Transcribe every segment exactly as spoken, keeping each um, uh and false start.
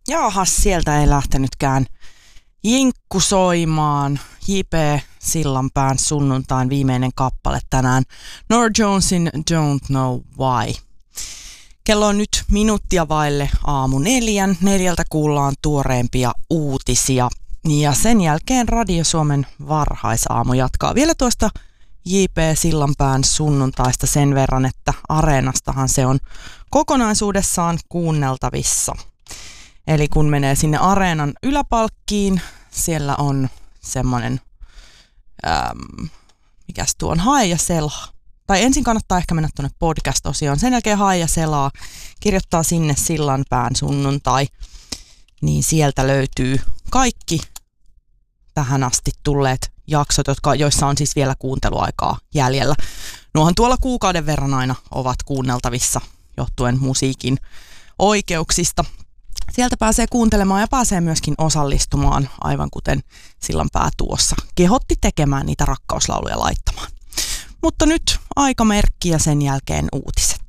Jaahas, sieltä ei lähtenytkään jinkku soimaan. J P Sillanpään sunnuntain viimeinen kappale tänään. Norah Jonesin Don't Know Why. Kello on nyt minuuttia vaille aamu neljän. Neljältä kuullaan tuoreempia uutisia. Ja sen jälkeen Radio Suomen varhaisaamu jatkaa vielä tuosta J P Sillanpään sunnuntaista sen verran, että Areenastahan se on kokonaisuudessaan kuunneltavissa. Eli kun menee sinne Areenan yläpalkkiin, siellä on semmoinen, ähm, mikäs tuo on, hae ja selaa. Tai ensin kannattaa ehkä mennä tuonne podcast-osioon, sen jälkeen hae ja selaa, kirjoittaa sinne Sillanpään sunnuntai, niin sieltä löytyy kaikki tähän asti tulleet jaksot, jotka, joissa on siis vielä kuunteluaikaa jäljellä. Nuohan tuolla kuukauden verran aina ovat kuunneltavissa johtuen musiikin oikeuksista. Sieltä pääsee kuuntelemaan ja pääsee myöskin osallistumaan, aivan kuten Sillanpää tuossa kehotti tekemään niitä rakkauslauluja laittamaan. Mutta nyt aikamerkki ja sen jälkeen uutiset.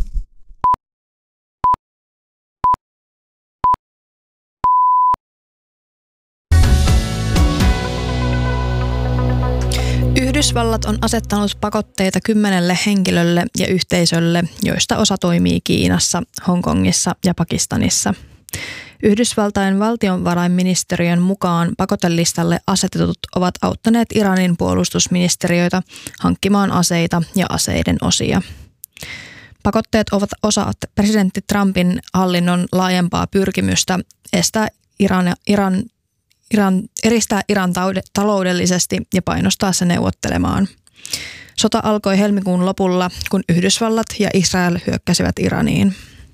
Yhdysvallat on asettanut pakotteita kymmenelle henkilölle ja yhteisölle, joista osa toimii Kiinassa, Hongkongissa ja Pakistanissa. Yhdysvaltain valtionvarainministeriön mukaan pakotelistalle asetetut ovat auttaneet Iranin puolustusministeriöitä hankkimaan aseita ja aseiden osia. Pakotteet ovat osa presidentti Trumpin hallinnon laajempaa pyrkimystä estää Iran, Iran, Iran, eristää Iran taloudellisesti ja painostaa se neuvottelemaan. Sota alkoi helmikuun lopulla, kun Yhdysvallat ja Israel hyökkäsivät Iraniin.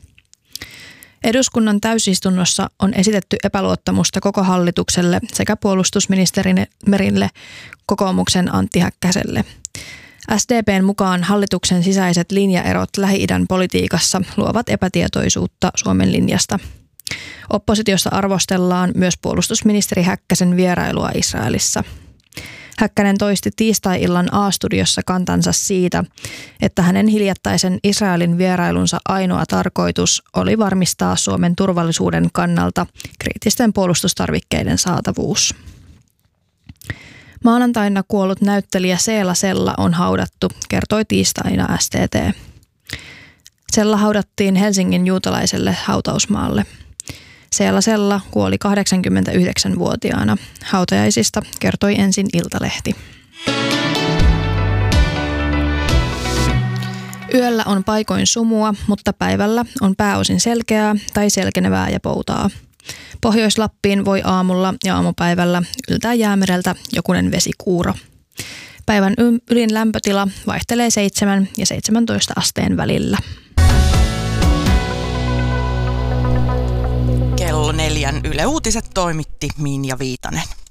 Eduskunnan täysistunnossa on esitetty epäluottamusta koko hallitukselle sekä puolustusministerille kokoomuksen Antti Häkkäselle. S D P:n mukaan hallituksen sisäiset linjaerot Lähi-idän politiikassa luovat epätietoisuutta Suomen linjasta. Oppositiosta arvostellaan myös puolustusministeri Häkkäsen vierailua Israelissa. Häkkänen toisti tiistai-illan A-studiossa kantansa siitä, että hänen hiljattaisen Israelin vierailunsa ainoa tarkoitus oli varmistaa Suomen turvallisuuden kannalta kriittisten puolustustarvikkeiden saatavuus. Maanantaina kuollut näyttelijä Seela Sella on haudattu, kertoi tiistaina S T T. Sella haudattiin Helsingin juutalaiselle hautausmaalle. Seela Sella kuoli kahdeksankymmentäyhdeksänvuotiaana. Hautajaisista kertoi ensin Iltalehti. Yöllä on paikoin sumua, mutta päivällä on pääosin selkeää tai selkenevää ja poutaa. Pohjois-Lappiin voi aamulla ja aamupäivällä yltää jäämereltä jokunen vesikuuro. Päivän ylin lämpötila vaihtelee seitsemän ja seitsemäntoista asteen välillä. Kello neljän Yle Uutiset toimitti Minja Viitanen.